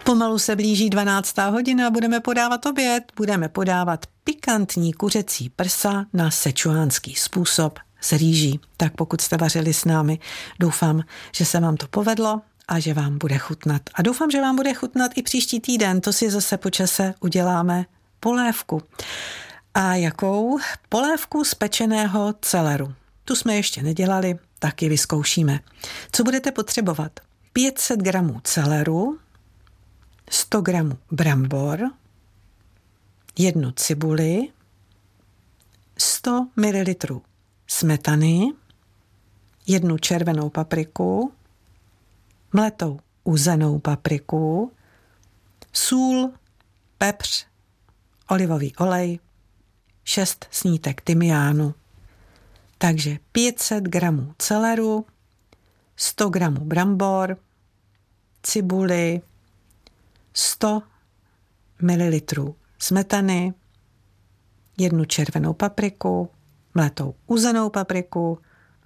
Pomalu se blíží 12. hodina a budeme podávat oběd. Budeme podávat pikantní kuřecí prsa na sečuánský způsob s rýží. Tak pokud jste vařili s námi, doufám, že se vám to povedlo a že vám bude chutnat. A doufám, že vám bude chutnat i příští týden. To si zase po čase uděláme polévku. A jakou? Polévku z pečeného celeru. Tu jsme ještě nedělali, tak ji vyzkoušíme. Co budete potřebovat? 500 gramů celeru, 100 gramů brambor, 1 cibuli, 100 ml smetany, 1 červenou papriku, mletou uzenou papriku, sůl, pepř, olivový olej, 6 snítek tymiánu. Takže 500 gramů celeru, 100 gramů brambor, cibuli, 100 ml smetany, 1 červenou papriku, mletou uzenou papriku,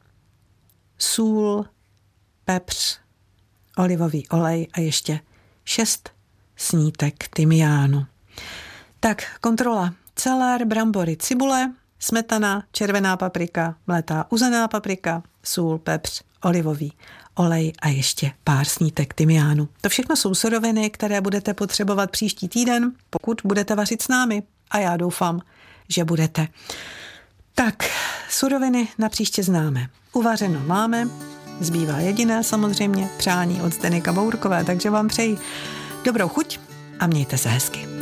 sůl, pepř, olivový olej a ještě 6 snítek tymiánu. Tak kontrola. Celer, brambory, cibule, smetana, červená paprika, mletá uzená paprika, sůl, pepř, olivový olej a ještě pár snítek tymiánu. To všechno jsou suroviny, které budete potřebovat příští týden, pokud budete vařit s námi. A já doufám, že budete. Tak, suroviny na příště známe. Uvařeno máme, zbývá jediné samozřejmě přání od Zdeněka Bourkové, takže vám přeji dobrou chuť a mějte se hezky.